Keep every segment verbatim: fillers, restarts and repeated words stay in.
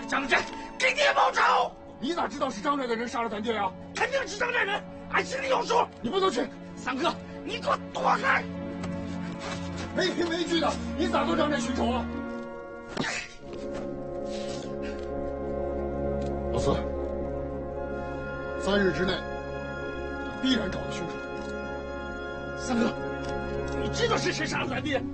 张寨给爹报仇！ 你咋知道是张寨的人杀了咱爹呀？ 肯定是张寨人，俺心里有数。 你不能去， 三哥，你给我躲开！ 没凭没据的，你咋对张寨寻仇啊？老四，三日之内必然找到凶手。 三哥，你知道是谁杀了咱爹？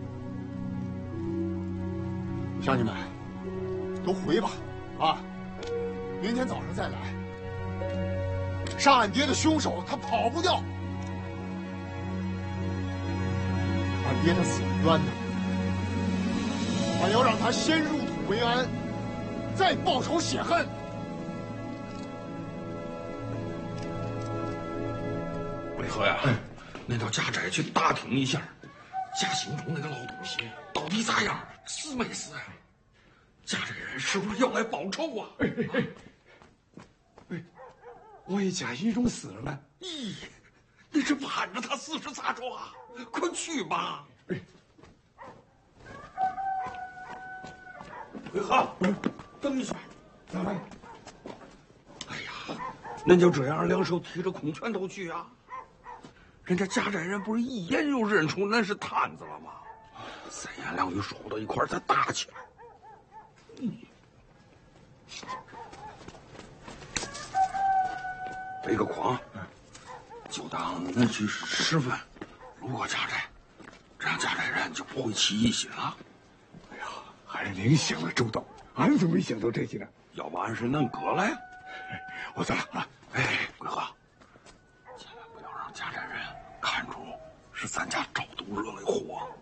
乡亲们，都回吧，啊！明天早上再来。杀俺爹的凶手他跑不掉，俺爹他死的冤呢，俺要让他先入土为安，再报仇雪恨。 为何呀？恁到家宅去打听一下，家心中那个老东西到底咋样？死没死呀？家这人是不是要来报仇啊？哎哎哎！ 哎，我一家心中死了呢。 咦，你这盼着他死是咋着啊？快去吧！哎，为何？等一下， 咋了？ 哎呀，恁就这样两手提着空拳头去啊？人家家寨人不是一眼就认出恁是探子了吗？三言两语说不到一块儿，再打起来。嗯，背个筐，就当恁去吃饭，路过家寨，这样家寨人就不会起疑心了。 哎呀，还是您想的周到，俺怎么没想到这些呢？ 要不俺是恁哥嘞。 我走了啊！ 哎，贵和，千万不要让家寨人看出是咱家赵都惹的祸。